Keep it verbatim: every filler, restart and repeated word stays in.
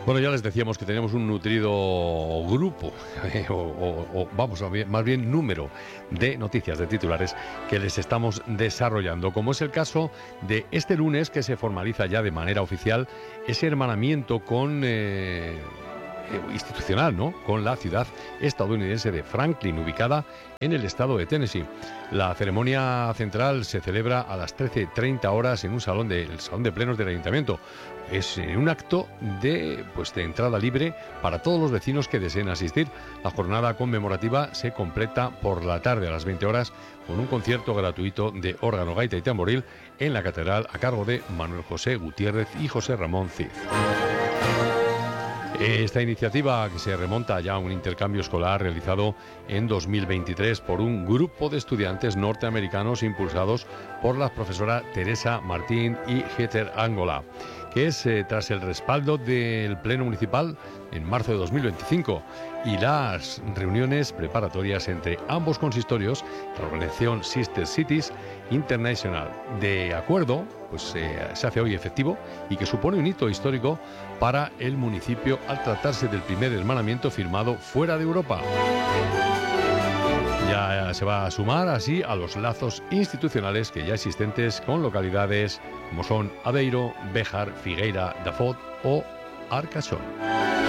Bueno, ya les decíamos que tenemos un nutrido grupo, eh, o, o- o, vamos, a ver, más bien número de noticias, de titulares que les estamos desarrollando, como es el caso de este lunes que se formaliza ya de manera oficial ese hermanamiento con... eh, eh, institucional, ¿no? Con la ciudad estadounidense de Franklin, ubicada en el estado de Tennessee. La ceremonia central se celebra a las trece treinta horas en un salón de, el salón de plenos del ayuntamiento. Es eh, un acto de, pues, de entrada libre para todos los vecinos que deseen asistir. La jornada conmemorativa se completa por la tarde a las veinte horas con un concierto gratuito de órgano, gaita y tamboril en la catedral a cargo de Manuel José Gutiérrez y José Ramón Cid. Esta iniciativa, que se remonta ya a un intercambio escolar realizado en dos mil veintitrés por un grupo de estudiantes norteamericanos impulsados por la profesora Teresa Martín y Heather Angola, que es eh, tras el respaldo del Pleno Municipal en marzo de dos mil veinticinco y las reuniones preparatorias entre ambos consistorios, la organización Sister Cities International. De acuerdo, pues eh, se hace hoy efectivo y que supone un hito histórico para el municipio al tratarse del primer hermanamiento firmado fuera de Europa. Ya se va a sumar así a los lazos institucionales que ya existentes con localidades como son Aveiro, Béjar, Figueira da Foz o Arcachón.